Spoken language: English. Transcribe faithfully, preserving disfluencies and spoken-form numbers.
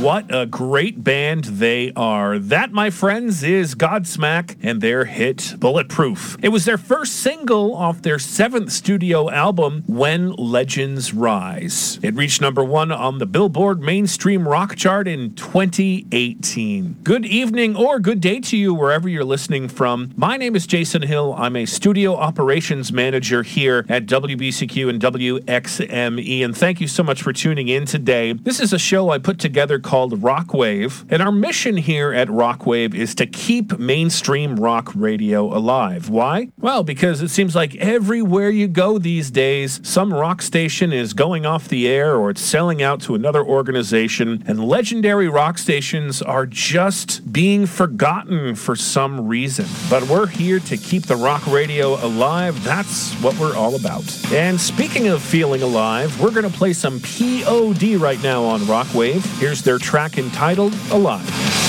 What a great band they are. That, my friends, is Godsmack and their hit Bulletproof. It was their first single off their seventh studio album, When Legends Rise. It reached number one on the Billboard Mainstream Rock Chart in twenty eighteen. Good evening or good day to you wherever you're listening from. My name is Jason Hill. I'm a studio operations manager here at W B C Q and W X M E, and thank you so much for tuning in today. This is a show I put together called Rockwave, and our mission here at Rockwave is to keep mainstream rock radio alive. Why? Well, because it seems like everywhere you go these days, some rock station is going off the air or it's selling out to another organization, and legendary rock stations are just being forgotten for some reason. But we're here to keep the rock radio alive. That's what we're all about. And speaking of feeling alive, we're going to play some P O D right now on Rockwave. Here's their track entitled Alive.